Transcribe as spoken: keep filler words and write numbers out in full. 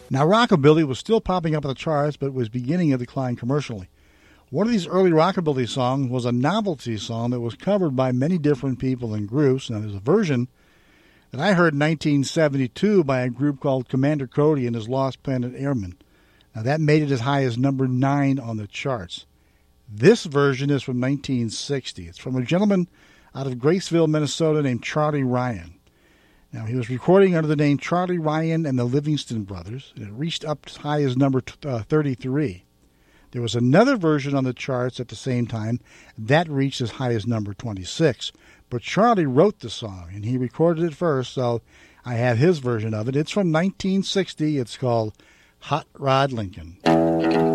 Now, rockabilly was still popping up on the charts, but was beginning to decline commercially. One of these early rockabilly songs was a novelty song that was covered by many different people and groups. Now, there's a version that I heard in nineteen seventy-two by a group called Commander Cody and his Lost Planet Airmen. Now, that made it as high as number nine on the charts. This version is from nineteen sixty. It's from a gentleman out of Graceville, Minnesota named Charlie Ryan. Now, he was recording under the name Charlie Ryan and the Livingston Brothers. It reached up as high as number uh, thirty-three. There was another version on the charts at the same time. That reached as high as number twenty-six. But Charlie wrote the song, and he recorded it first, so I have his version of it. It's from nineteen sixty. It's called Hot Rod Lincoln.